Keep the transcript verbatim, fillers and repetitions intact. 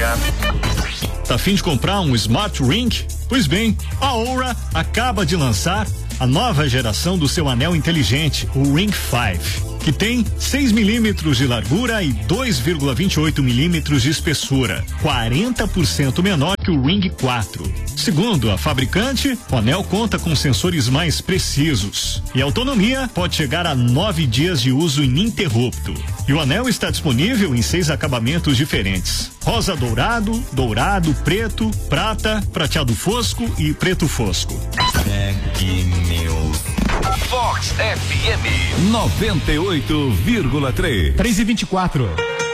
dia. Tá a fim de comprar um Smart Ring? Pois bem, a Oura acaba de lançar a nova geração do seu anel inteligente, o Ring cinco, que tem seis milímetros de largura e dois vírgula vinte e oito milímetros de espessura, quarenta por cento menor que o Ring quatro. Segundo a fabricante, o anel conta com sensores mais precisos e a autonomia pode chegar a nove dias de uso ininterrupto. E o anel está disponível em seis acabamentos diferentes: rosa dourado, dourado, preto, prata, prateado fosco e preto fosco. Tech News. Fox F M noventa e oito vírgula três. três e vinte e quatro.